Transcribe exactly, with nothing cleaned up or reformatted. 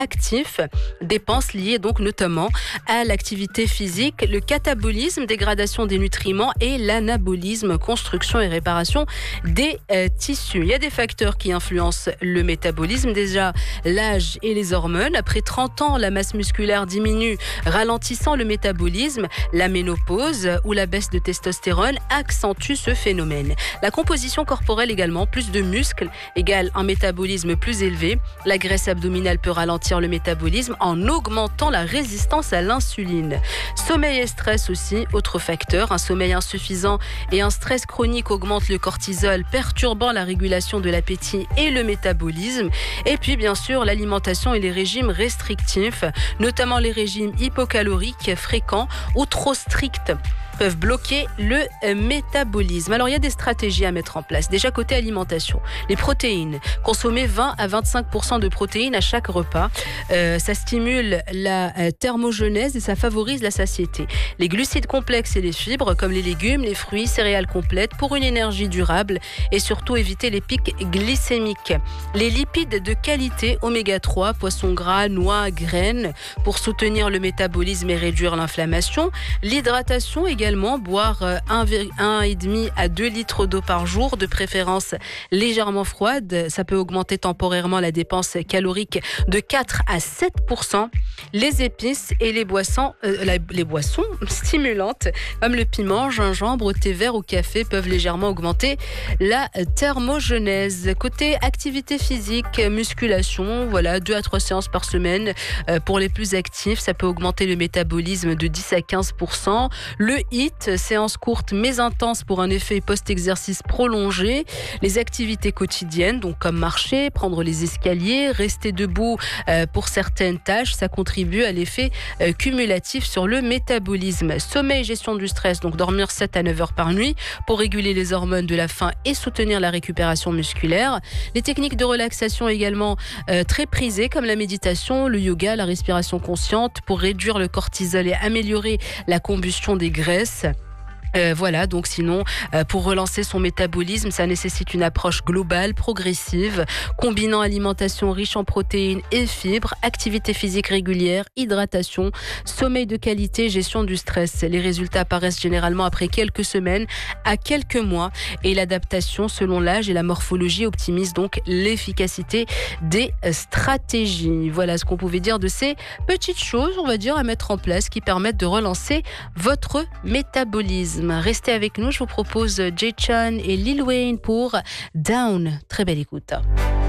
actifs, dépenses liées donc notamment à l'activité physique, le catabolisme, dégradation des nutriments et l'anabolisme, construction et réparation des euh, tissus. Il y a des facteurs qui influencent le métabolisme. Déjà, l'âge et les hormones. Après trente ans, la masse musculaire diminue, ralentissant le métabolisme. La ménopause ou la baisse de testostérone accentue ce phénomène. La composition corporelle également, plus de muscles égale un métabolisme plus élevé. La graisse abdominale peut ralentir le métabolisme en augmentant la résistance à l'insuline. Sommeil et stress aussi, autre facteur. Un sommeil insuffisant et un stress chronique augmentent le cortisol, perturbant la régulation de l'appétit et le métabolisme. Et puis bien sûr l'alimentation et les régimes restrictifs, notamment les régimes hypocaloriques fréquents ou trop stricts, peuvent bloquer le métabolisme. Alors il y a des stratégies à mettre en place. Déjà côté alimentation, les protéines, consommer vingt à vingt-cinq pour cent de protéines à chaque repas, euh, ça stimule la euh, thermogenèse et ça favorise la satiété. Les glucides complexes et les fibres comme les légumes, les fruits, céréales complètes pour une énergie durable et surtout éviter les pics glycémiques. Les lipides de qualité, oméga trois, poissons gras, noix, graines pour soutenir le métabolisme et réduire l'inflammation. L'hydratation également, boire un virgule cinq à deux litres d'eau par jour, de préférence légèrement froide. Ça peut augmenter temporairement la dépense calorique de quatre à sept pour cent. Les épices et les boissons, euh, la, les boissons stimulantes comme le piment, gingembre, thé vert ou café peuvent légèrement augmenter la thermogenèse. Côté activité physique, musculation, voilà, deux à trois séances par semaine euh, pour les plus actifs. Ça peut augmenter le métabolisme de dix à quinze pour cent. Le H I I T, séance courte mais intense pour un effet post-exercice prolongé. Les activités quotidiennes, donc comme marcher, prendre les escaliers, rester debout euh, pour certaines tâches, ça contribue à l'effet euh, cumulatif sur le métabolisme. Sommeil, gestion du stress, donc dormir sept à neuf heures par nuit pour réguler les hormones de la faim et soutenir la récupération musculaire. Les techniques de relaxation également euh, très prisées comme la méditation, le yoga, la respiration consciente pour réduire le cortisol et améliorer la combustion des graisses. Euh, voilà, donc sinon, euh, pour relancer son métabolisme, ça nécessite une approche globale, progressive, combinant alimentation riche en protéines et fibres, activité physique régulière, hydratation, sommeil de qualité, gestion du stress. Les résultats apparaissent généralement après quelques semaines à quelques mois et l'adaptation selon l'âge et la morphologie optimise donc l'efficacité des stratégies. Voilà ce qu'on pouvait dire de ces petites choses, on va dire, à mettre en place qui permettent de relancer votre métabolisme. Restez avec nous, je vous propose Jay Chan et Lil Wayne pour Down. Très belle écoute.